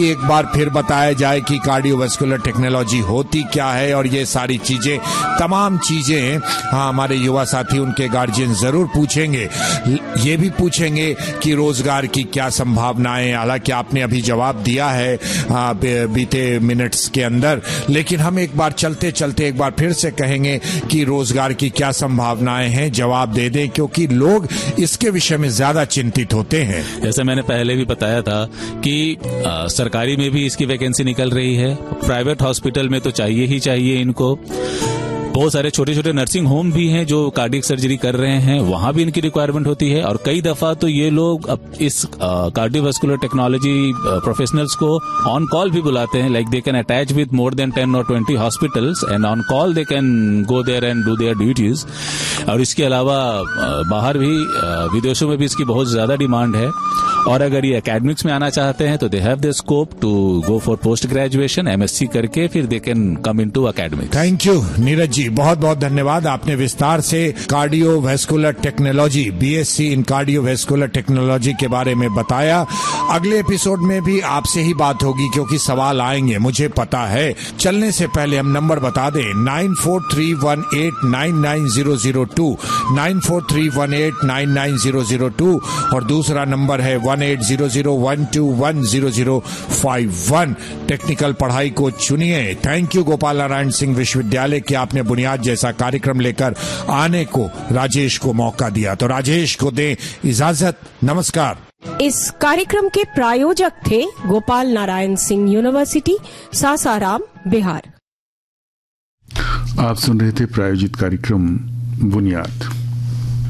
एक बार फिर बताया जाए कि कार्डियोवास्कुलर टेक्नोलॉजी होती क्या है और ये सारी चीजें, तमाम चीजें हमारे युवा साथी उनके गार्जियन जरूर पूछेंगे। ये भी पूछेंगे कि रोजगार की क्या संभावनाएं, हालांकि आपने अभी जवाब दिया है बीते मिनट्स के अंदर, लेकिन हम एक बार चलते चलते एक बार फिर से कहेंगे कि रोजगार की क्या संभावनाएं हैं, जवाब दे दें, क्योंकि लोग इसके विषय में ज्यादा चिंतित होते हैं। जैसे मैंने पहले भी बताया था कि सरकारी में भी इसकी वैकेंसी निकल रही है, प्राइवेट हॉस्पिटल में तो चाहिए ही चाहिए इनको। बहुत सारे छोटे छोटे नर्सिंग होम भी हैं जो कार्डियक सर्जरी कर रहे हैं, वहां भी इनकी रिक्वायरमेंट होती है। और कई दफा तो ये लोग अब इस कार्डियोवास्कुलर टेक्नोलॉजी प्रोफेशनल्स को ऑन कॉल भी बुलाते हैं, like they can attach with more than 10 और 20 hospitals and on call they can go there and do their duties. और इसके अलावा बाहर भी विदेशों में भी इसकी बहुत ज्यादा डिमांड है। और अगर ये एकेडमिक्स में आना चाहते हैं तो they have the scope to go for post graduation, MSc करके फिर they can come into academics. Thank you Neeraj ji, बहुत बहुत धन्यवाद। आपने विस्तार से कार्डियोवास्कुलर टेक्नोलॉजी, BSc इन कार्डियोवास्कुलर टेक्नोलॉजी के बारे में बताया। अगले एपिसोड में भी आपसे ही बात होगी क्योंकि सवाल आएंगे, मुझे पता है। चलने से पहले हम नंबर बता दें, 9431899002, 9431899002 और दूसरा नंबर है 180012100051। टेक्निकल पढ़ाई को चुनिए। थैंक यू गोपाल नारायण सिंह विश्वविद्यालय के, आपने बुनियाद जैसा कार्यक्रम लेकर आने को राजेश को मौका दिया। तो राजेश को दें इजाजत, नमस्कार। इस कार्यक्रम के प्रायोजक थे गोपाल नारायण सिंह यूनिवर्सिटी, सासाराम, बिहार। आप सुन रहे थे प्रायोजित कार्यक्रम बुनियाद।